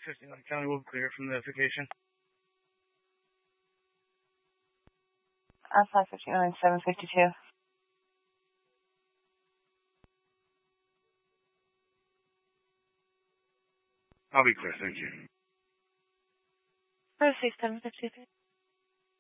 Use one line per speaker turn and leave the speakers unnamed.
59 County will clear from the notification.
Alpha 59, 752.
I'll be clear, thank you.
Proceed, 752.